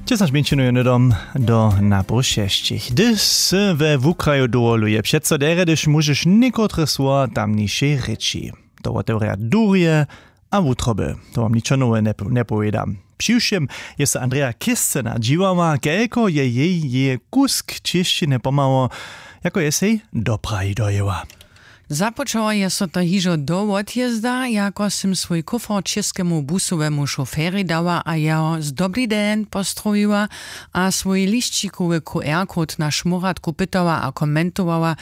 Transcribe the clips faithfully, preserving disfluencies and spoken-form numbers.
Cześć mięcinuję dom do nabrusześcich. Dys we w Ukraju dołoluje. Przeco dere, dyż możesz niekotre słowa tamniejszej rzeczy. To teoria durje, a wutroby. To wam niczo nowe nie, nie powiedam. Przyjszym jest Andrea Kissena dziwała, kelko je jej je kusk češtiny pomało, jako jest jej dobra i dojęła. Započała je so to hižo do odjezda, jako sim svoj kufor českemu busowemu šoféri dała, a jeho z dobrý den postrojiła, a svoj liščíkowy Q R-kod na šmuratku pytała a komentowała,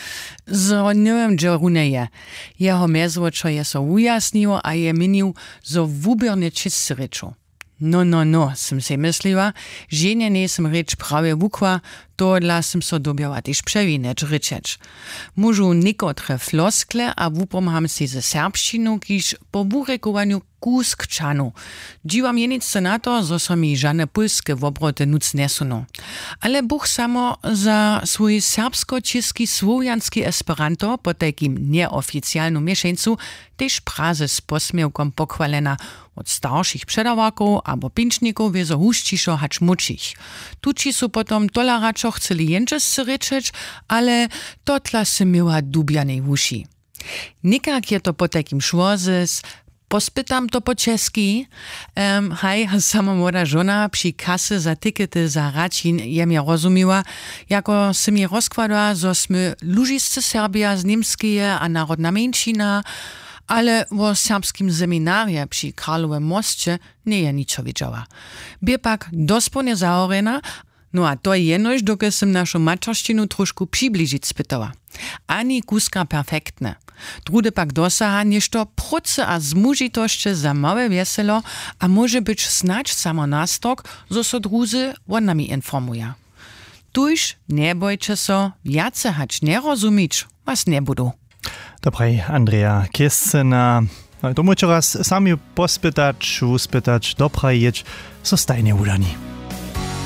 zo nowym dżerune je. Jeho mezwočo je so ujasniło, a je minił, zo wuberne čistce reču. No, no, no, sim se mysliła, że nie nesem reč prawie wukła, to dla sim so dobiała też przewinecz ryczecz. Możu niekotre floskle, a wupomham si ze serbszczynu, kiż po wurekowaniu kuskczanu. Dziwam jenicce na to, zo so mi żane pulskie wobroty nuc nesuną. Ale Bóg samo za swój serbsko-česki słowianski esperanto po takim nieoficjalnym mieszańcu też praze z posmiewkom pochwalena od starszych przedawaków albo pinczników wiezo huščišo hacz mučich. Tuci su potom tolaraczo chceli jęczescy ryczeć, ale to tla se miała dubianej uši. Nikak je to po takim szłozys, pospytam to po česky. Um, haj, sama młoda żona przy kasy za tykety za racin je mnie rozumiła, jako se mi rozkładała, zo sme lužiscy Serbia z Niemskie a narodna mężczyzna, ale o serbskim seminarze przy Karlovem moście nie je niczo wiedziała. Bie pak dosponie zaorena, no a to jenož, dokud sem naszą mačarštinu trošku přibližić spytała. Ani kuska perfektne. Drude pak dosaha nešto proce a zmužitošće za małe weselo, a może być snać samo nastok, zo so druzy o nami informuje. Tuž ne bojče so, jace hać ne rozumić, was ne budu. Dobrej, Andrea Kissena. To můžu raz sami pospytać, uspytać, dobrej ječ, so stajne udani.